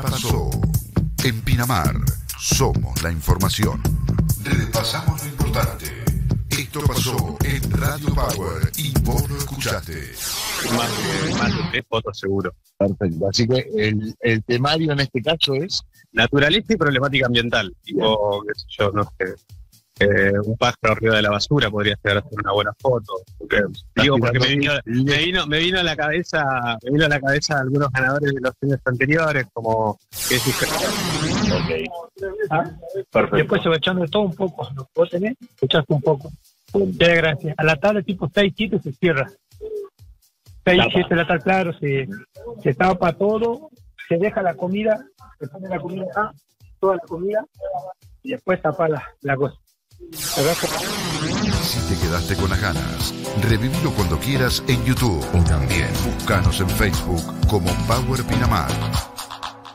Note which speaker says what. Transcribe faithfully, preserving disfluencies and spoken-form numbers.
Speaker 1: pasó? En Pinamar, somos la información. Repasamos lo importante. Esto pasó en Radio Power y vos lo escuchaste.
Speaker 2: Más de, más de tres fotos seguro.
Speaker 3: Perfecto. Así que el, el temario en este caso es
Speaker 2: naturaleza y problemática ambiental. Tipo, qué sé yo, no sé. Eh, un pájaro arriba de la basura podría llegar a ser una buena foto. Porque, digo, porque me vino, me vino, me vino a la cabeza, me vino a la cabeza algunos ganadores de los años anteriores, como que es
Speaker 4: okay. ¿Ah? Perfecto. Después se va echando de todo un poco. ¿Lo puedo tener? Echaste un poco. Muchas gracias. A la tabla tipo seis siete se cierra. seis siete la tal, claro, se, se tapa todo, se deja la comida, se pone la comida acá, toda la comida, y después tapa la, la cosa.
Speaker 1: Si te quedaste con las ganas, revivilo cuando quieras en YouTube o también búscanos en Facebook como Power Pinamar.